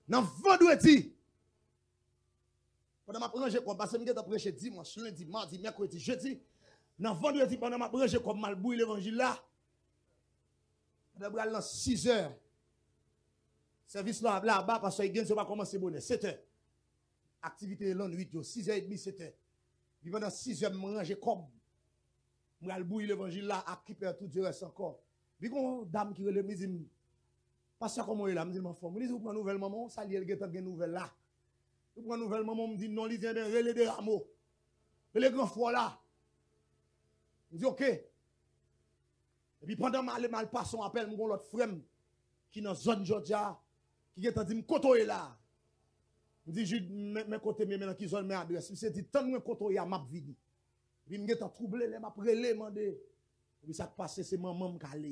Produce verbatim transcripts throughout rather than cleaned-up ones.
Dans vendredi, pendant ma prêche, comme parce que je prêché dimanche, lundi, mardi, mercredi, jeudi, dans vendredi, pendant ma prêche, comme malbouille l'évangile là, dans six heures, service là, là-bas, parce que il ne va pas commencer bonnet, sept heures. Activité là, huit heures, six heures trente, sept heures. Puis pendant six heures, je range comme, je vais bouiller l'évangile là, à qui perd tout du reste encore. Puis quand une dame qui relève, me dit, parce que comment il est là, me dit, ma femme, me dit, vous prenez nouvelle maman, ça lié, il y a une nouvelle là. Vous prenez nouvelle maman, me dit, non, il vient de relais des rameaux. Les grands fois là. Je dis, ok. Et puis pendant que je mal passe, on appelle mon l'autre frère qui est dans la zone Georgia, qui est en train de me côtoyer là. Je dis, je mes côtés, mais maintenant qui zone mes adresses. Je dis, tant que je côtoyer à ma vie. Puis je suis troublé, je suis prélé, je Et puis ça passe, c'est maman qui allait.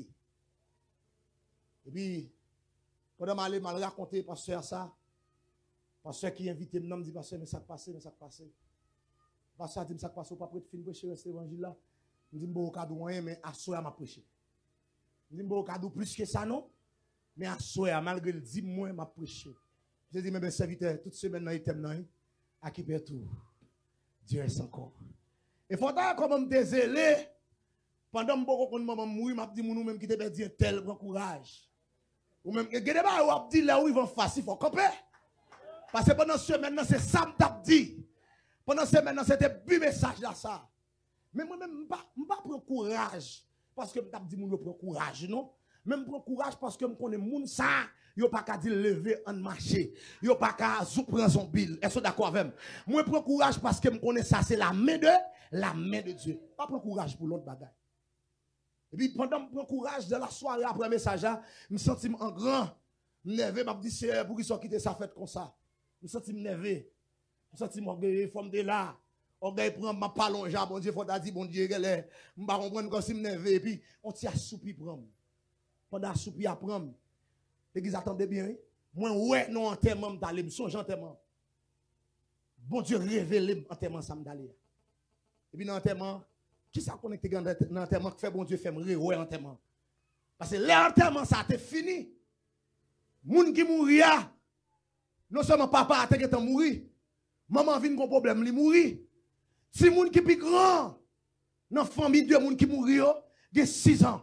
Et puis, pendant que je mal raconter pasteur ça, pasteur qui invite me dit, pasteur, mais ça passe, mais ça passe. Pasteur dit, ça passe, pas prêt de finir prêcher cet évangile là. Je dis, bon, cadeau rien, mais à soi m'a prêché. Je dis, bon, cadeau plus que ça, non? Mais à soi, malgré le dix mois, m'a prêché. Je dis, mais bien, serviteur, toute semaine, il t'aime, à qui perd tout. Dieu est encore. Et faut d'ailleurs, comme je suis désolé, pendant que je suis mourir, je dis, nous même qui te perdu un tel grand courage. Ou même, il y a des gens qui disent là où ils vont faire, il faut camper. Parce que pendant ce semaine, c'est ça que je dit. Pendant ce semaine, c'était un message là, ça. Mais moi-même, je ne pas prendre courage. Parce que je dis, je prends courage, non? Même prendre courage parce que je connais les gens, ça, ils n'ont pas qu'à dire lever en marché. Ils n'ont pas qu'à prendre son bill. Est-ce que d'accord avec moi? Moi, je prends courage parce que je connais ça, c'est la main de la main de Dieu. Pas prendre courage pour l'autre bagaille. Et puis, pendant que je prends courage de la soirée après le message, je me sens en grand. Je me nerveux, je me dis, c'est pour qu'ils soient quittés sa fête comme ça. Je me sens nerveux. Je me sens orgueilleux, forme de là. Orgueil prend ma palonge, bon Dieu, faut dire, bon Dieu, je ne vais pas comprendre quand je me nerveux. Et puis, on t'y assoupi prendre. Pendant assoupi à prendre. Et qu'ils attendaient bien. Moi, ouais, non, enterrement, d'aller, me songe enterrement. Bon Dieu, révélé enterrement, ça me d'aller. Et puis, dans l'enterrement, qui ça connecté dans l'enterrement qui fait bon Dieu, fait me ouais, enterrement. Parce que l'enterrement, ça a été fini. Moun qui mourir, non seulement papa a été mourir, maman vient avec problème, il mourir. Si moun qui plus grand, dans la famille de moun qui mourir, il y a six ans.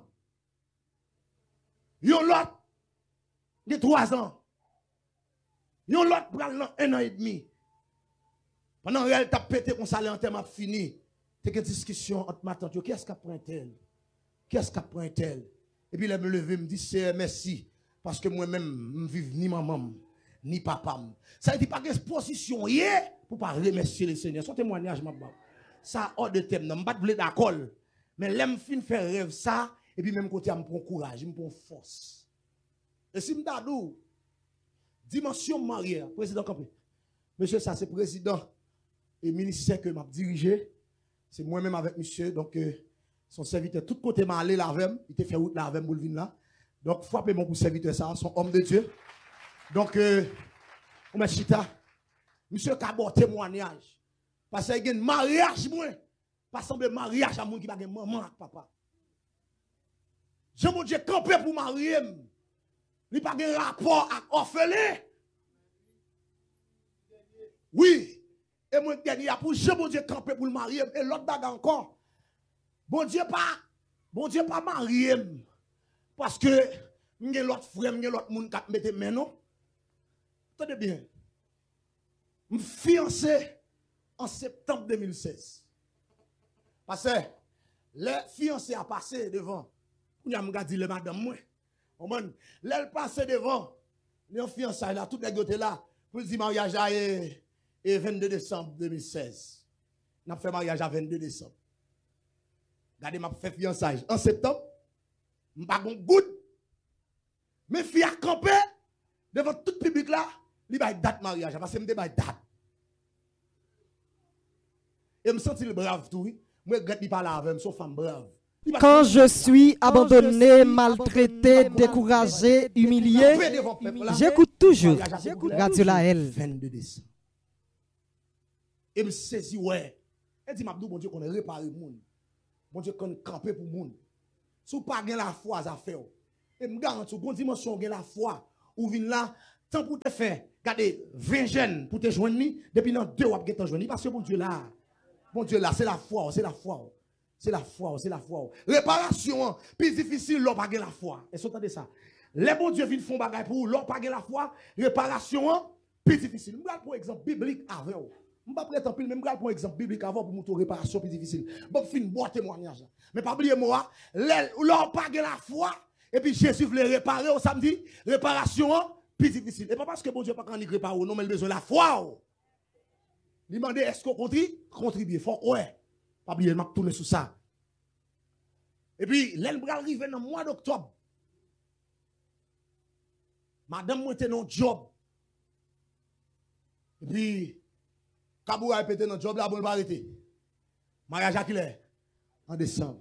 Yon l'autre, de trois ans. Yon l'autre, pral un an et demi. Pendant qu'elle t'a pété comme ça, l'enterrement fini. C'est une discussion entre ma tante. Qu'est-ce qu'elle prend tel? Qu'est-ce qu'elle prend tel? Et puis elle me lève, me dit, c'est merci. Parce que moi-même, je ne vis ni maman, ni papa. Ça ne dit pas que position hier pour ne pas remercier le Seigneur. Son témoignage, ma bab. Ça, hors de thème. Je ne pas de d'accord. Mais l'aime fin faire rêve ça. Et puis même côté, je me prends courage, je me prends force. Et si je me dis, dimension mariée, président Campé. Monsieur, ça c'est président et ministère que m'a dirigé. C'est moi-même avec monsieur. Donc, euh, son serviteur, tout côté m'a allé là avec, il était fait route là avec Boulevin là. Donc, frappez mon pour serviteur ça, son homme de Dieu. Donc, euh, on m'a chita. Monsieur Cabo témoignage. Parce qu'il y a un mariage, moi. Pas semble mariage à mon qui va avoir maman et papa. Je mon Dieu campé pour marier. Il n'y a pas de rapport avec orphelin. Oui. Et moi, dernier, pour je mon Dieu campé pour le marier. Et l'autre bague encore. Bon Dieu pas, bon Dieu pas marié. Parce que, il y a l'autre frère, il y a l'autre monde qui mette mes non. Attendez bien. Je suis fiancé en septembre deux mille seize. Parce que, le fiancé a passé devant. Il a dit le madame moi. L'elle passe devant. Le fiancé là, tout les gars là. Pour dire mariage à et vingt-deux décembre deux mille seize. On a fait mariage à vingt-deux décembre. Regardez, m'a fait fiançailles en septembre. Je pas bon good. Mais fille a campé devant tout le public là, il va date mariage parce que me débat date. Et me sentir brave tout oui. Moi regrette pas là avec son femme brave. Quand je suis abandonné, maltraité, découragé, humilié, j'écoute toujours Radio Lael. vingt-deux décembre. Et me saisi ouais. Elle dit m'abdou bon Dieu qu'on a réparé monde. Bon Dieu qu'on camper pour monde. Si vous pas la foi à faire. Et me garantis, bon dimension gen la foi. Ou vin là, tant pour te faire, regardez, vingt jeunes pour te joindre, depuis dans deux ou te joindre, parce que bon Dieu là, bon Dieu là, c'est la foi, c'est la foi. C'est la foi, c'est la foi. Réparation, plus difficile, l'on pas la foi. Est-ce que vous entendez ça? Les bons Dieu viennent font bagaille pour l'on pas la foi, réparation, plus difficile. Je vais pour exemple biblique avant. Je ne vais pas prétendre même pour exemple biblique avant pour montrer réparation plus difficile. Bon, fin bon témoignage. Mais pas oublier moi, l'on pas la foi, et puis Jésus voulait réparer au samedi, réparation plus difficile. Et pas parce que bon Dieu pas quand il répare, non, mais il a besoin de la foi. Il demande est-ce qu'on contribue? Contribuer, faut ouais. Pas oublier, m'a tourner sur ça. Et puis, l'elle va arriver dans le mois d'octobre. Madame, moi, était dans le job. Et puis, Kaboura est pété dans le job, là, bon, il va arrêter. Mariage à qui est? En décembre.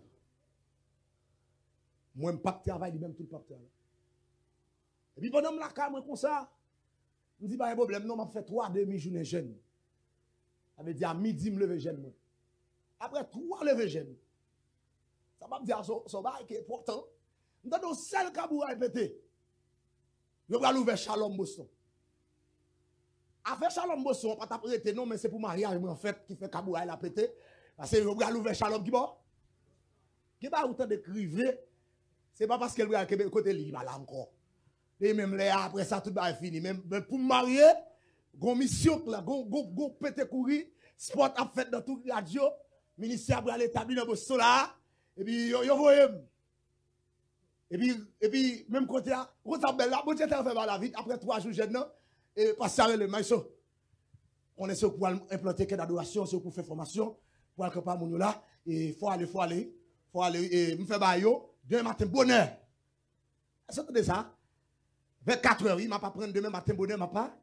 Moi, je ne pas travailler, même tout le pas travail. Et puis, pendant que je suis comme ça, je me dis, pas de problème, non, je fais trois demi-journées jeunes. Ça veut dire à midi, je me lève jeune. Après trois levées jeunes. Ça va me dire, ce bail qui est important. Dans le seul Kaboura est pété. Je vais l'ouvrir Shalom Boston. Avec Shalom Boston, on ne va pas prêter, non, mais c'est pour mariage, en fait, qui fait Kaboura a pété. Parce que je vais l'ouvrir Shalom qui bon. Qui va autant de criver. Ce n'est pas parce qu'elle va le côté libre là encore. Et même là, après ça, tout va fini. Même pour me marier, gon mission là, gon gon gon pété courir, sport a fait dans tout radio, ministère va l'établir dans Boston là. Et puis, yo voyez. Et puis, et puis, même côté là, quand ça belle là, bon Dieu t'a fait la vie, après trois jours, jeune, et passer à le maïso. On est sûr pour implanter quelle adoration, c'est pour faire formation, pour que pas mon là, et faut aller, faut aller, faut aller, et me faire baillot, demain matin, bonheur. Est-ce que vous ça? vingt-quatre heures, il m'a pas prendre demain matin, bonheur, m'a pas.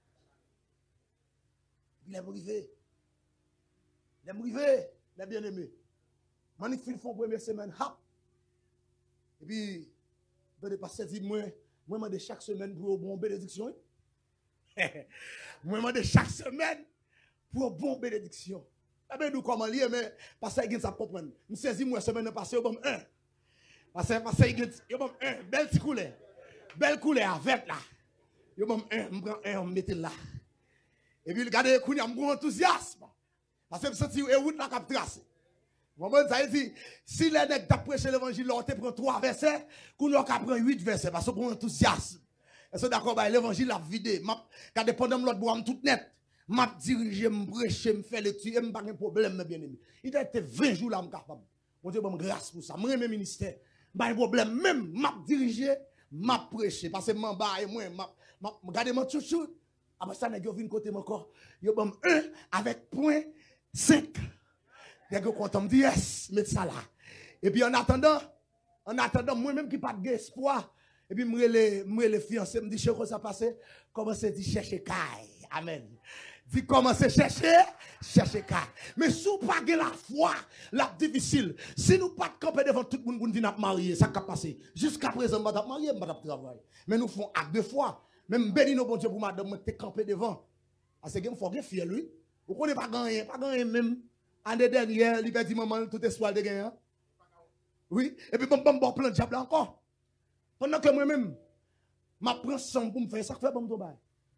Il est privé. Il est privé, les bien-aimés. Magnifique font première semaine, hop. Et puis, vous avez passé dit, moi, moi, je demande chaque semaine pour une bonne bénédiction. Moi, je demande chaque semaine pour une bonne bénédiction. Eh bien, nous, comment lire, mais parce que ça comprendre. Je saisis, moi, semaine passée, je un. Parce que, parce que, je bon un, belle petit couleur. Belle couleur avec là. Je bon un, je prends un, je mets là. Et puis, regardez, il y a un bon enthousiasme. Parce que je me sens que route là qui tracé. Ça veut dire, si les nègres t'a prêché l'évangile, on te prend trois versets, qu'on a prend huit versets, parce qu'on a enthousiasme. Est-ce que d'accord, l'évangile a vidé. Quand dépendant de l'autre bois, tout net. M'a dirigé, me prêcher, me faire lecture, et me pas de problème, mes bien-aimés. Il a été vingt jours là, je capable. Mon Dieu, bon grâce pour ça. Moi, même ministère, pas de problème, même, m'a dirigé, m'a prêché, parce que m'en bas et moi, m'a regardé mon chouchou. Après ça, nègres viennent côté mon corps. Yo bon un avec point cinq. Les gars content me dit yes, mettez ça là. Et puis en attendant, en attendant, moi-même qui pas de espoir, et puis moi les moi les fiancés me dit comment ça passe, commencez à chercher caille. Amen. Dit commencez chercher, chercher caille. Mais si vous pas la foi, la difficile. Si nous pas camper devant tout le monde pour dire marié, ça va passer. Jusqu'à présent, madame marié, madame travail. Mais nous faisons acte de foi. Même béni nos bon Dieu pour madame te camper devant. Parce que il faut bien fier lui. Vous connaissez pas gagner, pas gagner même. Année dernière, il a dit maman, tout espoir de gagner. Oui, et puis bon, bon, bon, plein de diable encore. Pendant que moi-même, je prends son pour me faire ça, fait bon travail.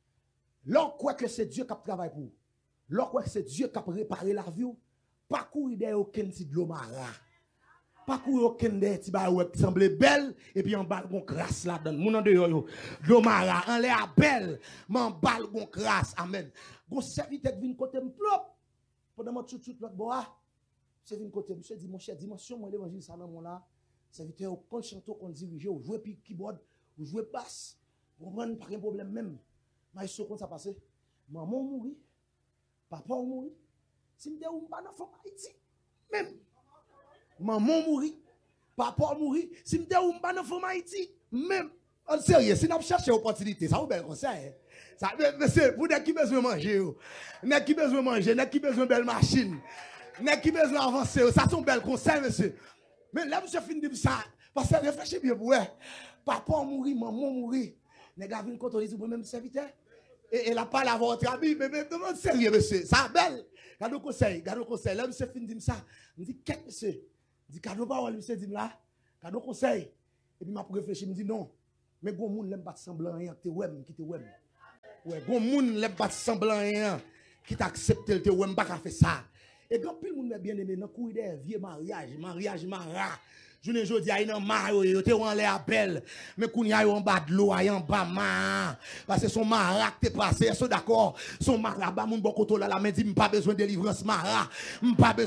L'on croit que c'est Dieu qui travaille pour. L'on croit que c'est Dieu qui a réparé la vie. Pas courir derrière aucun petit de l'omara. Pas courir aucun des petits bails qui semblent belles, et puis en bas, on crasse là-dedans. Mon nom de yo, l'omara, en l'air belle, mais en bas, on crasse. Amen. Gon serviteur vient côté me plop. Pendant que tout tout l'autre bois, c'est venu côté monsieur dit mon cher dimension moi l'évangile ça dans mon là, serviteur au compte chanteau qu'on dirige, ou jouer puis keyboard, ou jouer basse. Vous comprenez pas un problème même. Mais ce qu'on ça passé. Maman mourit, papa mourit. Si me ou pas d'enfant Haïti même. Maman mourit, papa mourit. Si me ou pas d'enfant Haïti même. En sérieux, si nous cherchons opportunité, ça vous bel conseil. Ça, monsieur, vous n'avez qui besoin de manger, vous n'avez qui besoin de manger, vous n'avez qui besoin de belle machine, vous n'avez qui besoin d'avancer, ça c'est un bel conseil, monsieur. Mais là, monsieur finit de dire ça, parce que réfléchissez bien, vous, papa mourit, maman mourit, vous n'avez pas contrôler pour même serviteur. Et elle n'a pas la votre ami, mais demande sérieux, monsieur, ça belle. Gardez le conseil, gardez le conseil. Là, monsieur finit de dire ça, je dis, qu'est-ce que monsieur? Je dis, cadeau pas, monsieur dit là, gardez le conseil. Et puis, je réfléchis, je me dis non. Mais gon moun l'aime pas semblant rien, te wem qui te wem. Ouais, gon moun l'aime pas semblant rien, qui t'accepte te wem pas faire ça. Et quand pile moun bien aimé dans courir des vieux mariage, mariage mara. Je ne jodi a nan ma yo yo te wan le appel mais kounya yo en bas de l'eau en bas ma parce que son mara te passé so d'accord son mara ba moun bon koto la la mais dit m'pas besoin de délivrance mara m'pas